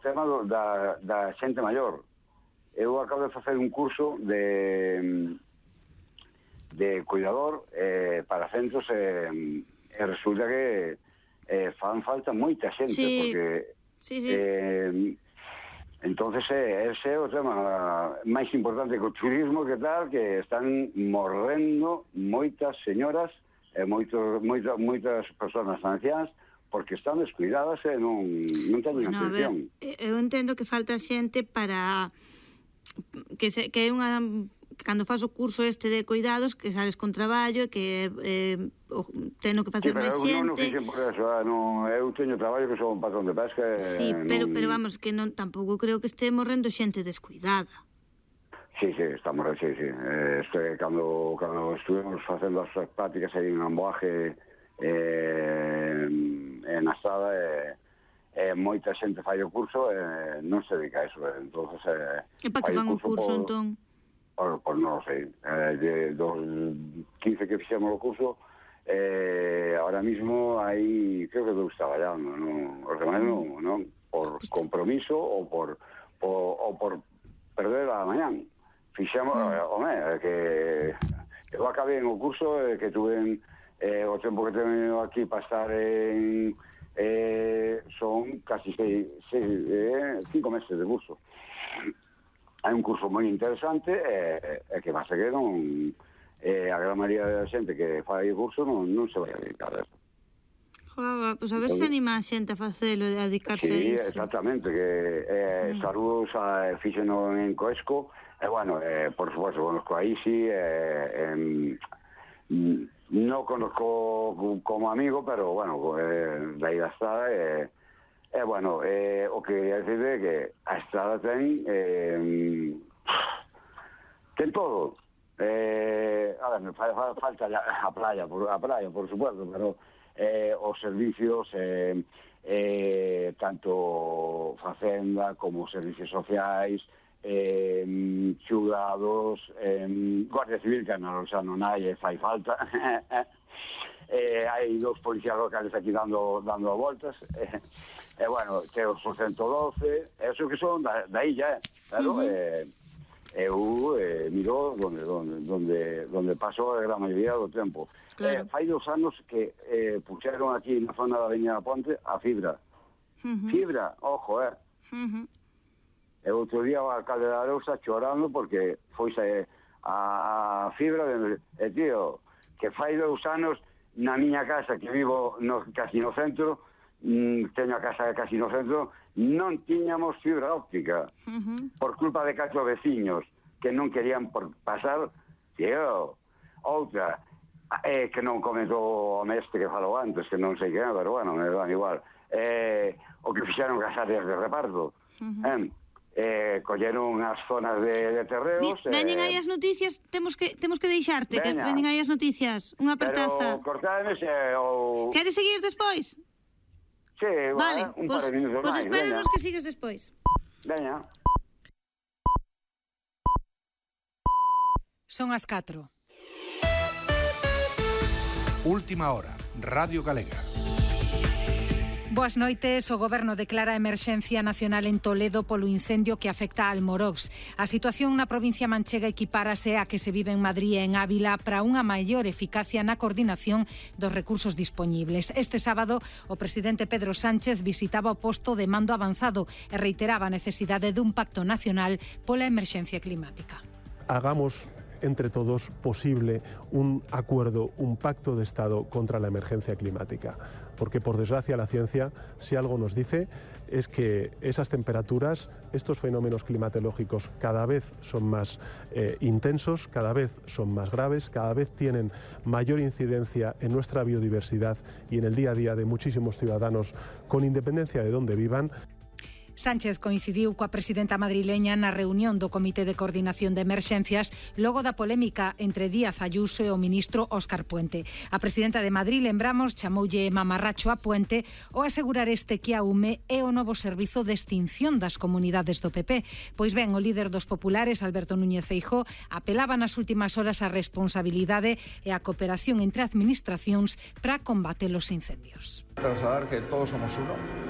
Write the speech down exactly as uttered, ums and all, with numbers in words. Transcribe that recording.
tema do, da, da xente maior. Eu acabo de facer un curso de de cuidador eh, para centros eh, e resulta que eh, fan falta moita xente, sí. porque sí, sí. Eh, entonces eh, ese é o tema máis importante que o turismo, que tal, que están morrendo moitas señoras e moitos, moitas, moitas persoas anciás porque están descuidadas e non, non teñen bueno, atención. A ver, eu entendo que falta xente para que, se, que é unha cando faz o curso este de cuidados, que sales con traballo, que eh, teno que facer sí, máis xente. Sí, pero eu non fixen por eso, ah, non, eu teño traballo que son patrón de pesca. Sí, non... pero, pero vamos, que non tampouco creo que este morrendo xente descuidada. Sí, sí, estamos, sí, sí. Eh, este, cando, cando estuvemos facendo as prácticas aí en Amboaje, eh, en Asada, eh, eh, moita xente fai o curso e eh, non se dedica a eso. Eh, entonces, eh, e para que fan o curso, por, entón? Por, por non sei. Eh, de dos quince que fixemos o curso, eh, ahora mismo hai, creo que dous traballando, non? Os demais non, non? Por compromiso ou por, por, ou por perder a mañán. Fixemos, mm. home, que eu acabei en o curso eh, que tuve eh, o tempo que teño aquí para estar en eh, son casi seis, seis eh, cinco meses de curso. Hai un curso moi interesante e, e que va a seguir non, eh, a gran maioría da xente que fai o curso non, non se vai a dedicar a eso. Joder, pois a ver se anima a xente a facelo e a dedicarse sí, a iso. Sí, exactamente, que eh, mm. saludos a fíxeno en Coesco, e bueno, eh, por supuesto, conozco a Isi, eh, eh, non conozco como amigo, pero bueno, eh, da ida está, eh, E, eh, bueno, eh, o que quería decir é que a estrada ten eh, ten todo. Eh, a ver, me fa, fa, falta a playa, por, a playa, por supuesto, pero eh, os servicios, eh, eh, tanto facenda como servicios sociais, eh, xudados, eh, Guardia Civil, que non, xa non hai, fai falta, eh, hai dous policías locales aquí dando dando voltas, eh, e, bueno, teos por ciento doce, eso que son da, da illa, eh, claro, uh -huh. eh, eu eh, miro donde, donde, donde, donde paso a gran maioría do tempo. Claro. Eh, fai dos anos que eh, puxeron aquí na zona da Avenida Ponte a fibra. Uh -huh. Fibra, ojo, eh. Uh -huh. E outro día o alcalde da Arousa chorando porque foise a, a fibra de, e, tío, que fai dous anos na miña casa, que vivo no, casi no centro, mm, teño a casa casi no centro, non tiñamos fibra óptica, uh -huh. por culpa de catro veciños que non querían por pasar, tío. Outra, eh, que non comentou o mestre que falou antes, que non sei que, pero bueno, me dan igual, eh, o que fixeron as áreas de reparto, uh -huh. eh, eh, colleron as zonas de, de terreos. Veñen eh, aí as noticias, temos que temos que deixarte, veña. Que veñen aí as noticias, unha apertaza. Pero cortademe se o... Queres seguir despois? Sí, vale, un pues, par de minutos pues máis. Pues espérenos que sigues despois. Veña. Son as catro. Última hora, Radio Galega. Boas noites. O Goberno declara emerxencia nacional en Toledo polo incendio que afecta a Almorox. A situación na provincia manchega equipárase a que se vive en Madrid e en Ávila para unha maior eficacia na coordinación dos recursos dispoñibles. Este sábado, o presidente Pedro Sánchez visitaba o posto de mando avanzado e reiteraba a necesidade dun pacto nacional pola emerxencia climática. Hagamos entre todos posible un acuerdo, un pacto de Estado contra la emergencia climática. Porque, por desgracia, la ciencia, si algo nos dice, es que esas temperaturas, estos fenómenos climatológicos cada vez son más eh, intensos, cada vez son más graves, cada vez tienen mayor incidencia en nuestra biodiversidad y en el día a día de muchísimos ciudadanos, con independencia de dónde vivan. Sánchez coincidiu coa presidenta madrileña na reunión do Comité de Coordinación de Emerxencias logo da polémica entre Díaz Ayuso e o ministro Óscar Puente. A presidenta de Madrid, lembramos, chamoulle mamarracho a Puente ao asegurar este que a U M E é o novo servizo de extinción das comunidades do P P. Pois ben, o líder dos populares, Alberto Núñez Feijóo, apelaba nas últimas horas a responsabilidade e a cooperación entre administracións para combater os incendios. Trasladar que todos somos uno,